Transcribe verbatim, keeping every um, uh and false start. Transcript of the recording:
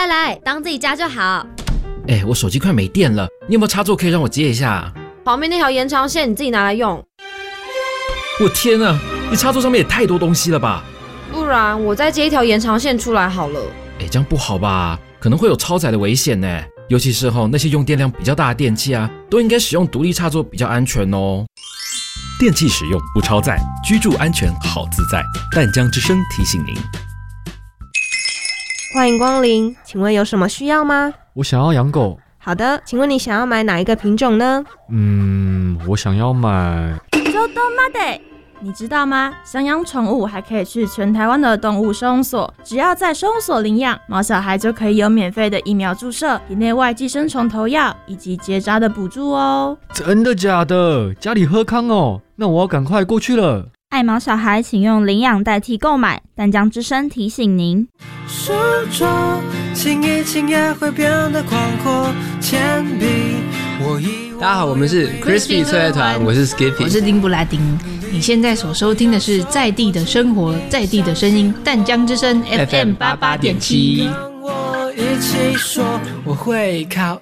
来来，当自己家就好。 哎，我手机快没电了，你有没有插座可以让我接一下？ 旁边那条延长线你自己拿来用。 我天啊，你插座上面也太多东西了吧？ 不然我再接一条延长线出来好了。 哎，这样不好吧？可能会有超载的危险呢。尤其是后那些用电量比较大的电器啊，都应该使用独立插座比较安全哦。 电器使用不超载，居住安全好自在。淡江之声提醒您。 欢迎光临，请问有什么需要吗？ 我想要养狗。 好的，请问你想要买哪一个品种呢？ 嗯，我想要买。 周东妈的，你知道吗？想养宠物还可以去全台湾的动物收容所，只要在收容所领养，毛小孩就可以有免费的疫苗注射、体内外寄生虫投药以及结扎的补助哦。 真的假的？家里喝康哦，那我要赶快过去了。 爱毛小孩请用领养代替购买，淡江之声提醒您。 手中轻一轻也会变得广阔，铅笔我一大家好，我们是 Crispy 脆乐团，我是 Skippy， 我是丁布拉丁。你现在所收听的是在地的生活，在地的声音，淡江之声 F M 八八点七。 我一起说，我会考